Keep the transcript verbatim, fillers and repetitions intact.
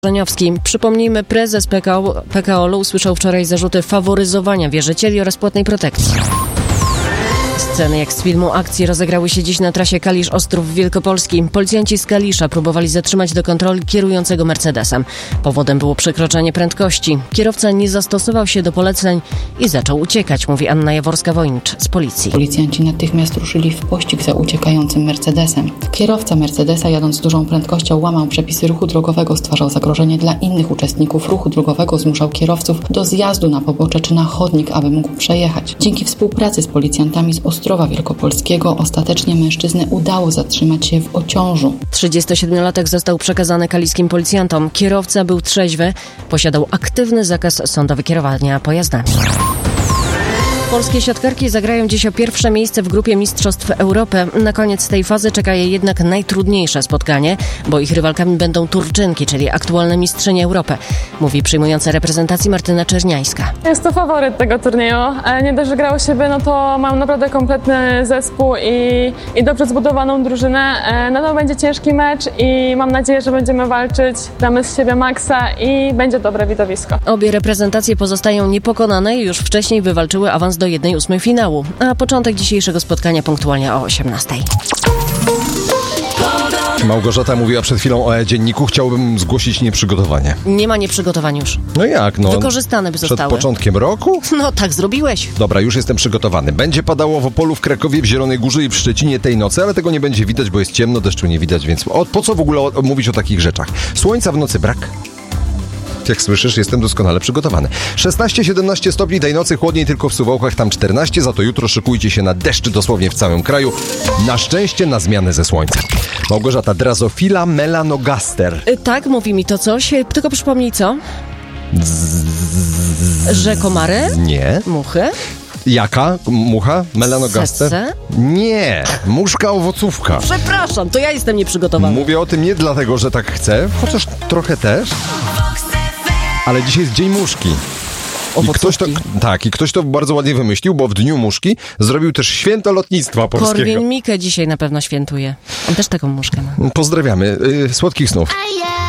Żeniowski. Przypomnijmy, prezes P K O, P K O-u usłyszał wczoraj zarzuty faworyzowania wierzycieli oraz płatnej protekcji. Sceny jak z filmu akcji rozegrały się dziś na trasie Kalisz-Ostrów Wielkopolski. Policjanci z Kalisza próbowali zatrzymać do kontroli kierującego Mercedesem. Powodem było przekroczenie prędkości. Kierowca nie zastosował się do poleceń i zaczął uciekać, mówi Anna Jaworska-Wończ z policji. Policjanci natychmiast ruszyli w pościg za uciekającym Mercedesem. Kierowca Mercedesa, jadąc z dużą prędkością, łamał przepisy ruchu drogowego, stwarzał zagrożenie dla innych uczestników ruchu drogowego, zmuszał kierowców do zjazdu na pobocze czy na chodnik, aby mógł przejechać. Dzięki współpracy z policjantami z Ostrowa Wielkopolskiego ostatecznie mężczyznę udało zatrzymać się w Ociążu. trzydziestosiedmiolatek został przekazany kaliskim policjantom. Kierowca był trzeźwy, posiadał aktywny zakaz sądowy kierowania pojazdami. Polskie siatkarki zagrają dziś o pierwsze miejsce w grupie Mistrzostw Europy. Na koniec tej fazy czeka je jednak najtrudniejsze spotkanie, bo ich rywalkami będą Turczynki, czyli aktualne mistrzynie Europy, mówi przyjmująca reprezentacji Martyna Czerniańska. Jest to faworyt tego turnieju. Nie dość, że grało siebie, no to mam naprawdę kompletny zespół i, i dobrze zbudowaną drużynę. No to będzie ciężki mecz i mam nadzieję, że będziemy walczyć, damy z siebie maksa i będzie dobre widowisko. Obie reprezentacje pozostają niepokonane i już wcześniej wywalczyły awans do jednej ósmej finału, a początek dzisiejszego spotkania punktualnie o osiemnastej. Małgorzata mówiła przed chwilą o e-dzienniku. Chciałbym zgłosić nieprzygotowanie. Nie ma nieprzygotowań już. No jak? No, wykorzystane by przed zostały. Przed początkiem roku? No tak zrobiłeś. Dobra, już jestem przygotowany. Będzie padało w Opolu, w Krakowie, w Zielonej Górze i w Szczecinie tej nocy, ale tego nie będzie widać, bo jest ciemno, deszczu nie widać, więc o, po co w ogóle o, mówić o takich rzeczach? Słońca w nocy brak. Jak słyszysz, jestem doskonale przygotowany. szesnaście siedemnaście stopni tej nocy, chłodniej tylko w Suwałkach, tam czternaście, za to jutro szykujcie się na deszcz dosłownie w całym kraju. Na szczęście na zmianę ze słońcem. Małgorzata, Drosophila melanogaster. Y, tak, mówi mi to coś, tylko przypomnij co? Że komary? Nie. Muchy? Jaka mucha? Melanogaster? Sece? Nie. Muszka owocówka. Przepraszam, to ja jestem nieprzygotowany. Mówię o tym nie dlatego, że tak chcę, chociaż trochę też. Ale dzisiaj jest Dzień Muszki. I ktoś to, tak, i ktoś to bardzo ładnie wymyślił, bo w Dniu Muszki zrobił też święto lotnictwa polskiego. Korwin Mikke dzisiaj na pewno świętuje. On też taką muszkę ma. Pozdrawiamy. Yy, słodkich snów.